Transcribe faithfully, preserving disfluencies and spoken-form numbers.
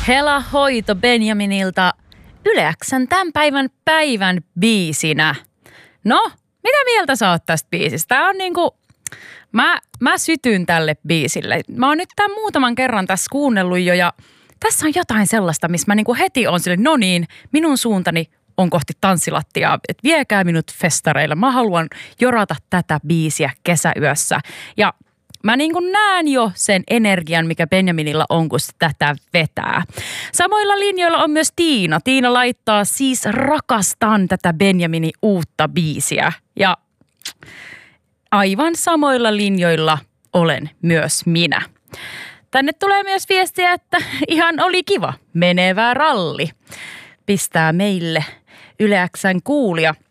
Hela hoito Benjaminilta Yle X:n tämän päivän päivän biisinä. No, mitä mieltä sä oot tästä biisistä? Tää on niinku, mä, mä sytyn tälle biisille. Mä oon nyt tämän muutaman kerran tässä kuunnellut jo ja tässä on jotain sellaista, missä mä niinku heti on sille, no niin, minun suuntani on kohti tanssilattiaa, että viekää minut festareille. Mä haluan jorata tätä biisiä kesäyössä. Ja mä niin kuin näen jo sen energian, mikä Benjaminilla on, kun se tätä vetää. Samoilla linjoilla on myös Tiina. Tiina laittaa siis rakastan tätä Benjaminin uutta biisiä. Ja aivan samoilla linjoilla olen myös minä. Tänne tulee myös viestiä, että ihan oli kiva, menevä ralli. Pistää meille Yle X:n kuulija.